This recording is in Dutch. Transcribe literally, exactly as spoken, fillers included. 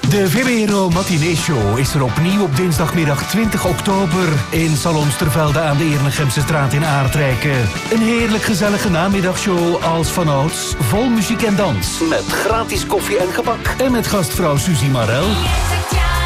De VBRO Matinee Show is er opnieuw op dinsdagmiddag twintig oktober in Salon Stervelde aan de Ernegemse straat in Aardrijken. Een heerlijk gezellige namiddagshow als vanouds, vol muziek en dans. Met gratis koffie en gebak. En met gastvrouw Suzy Marel.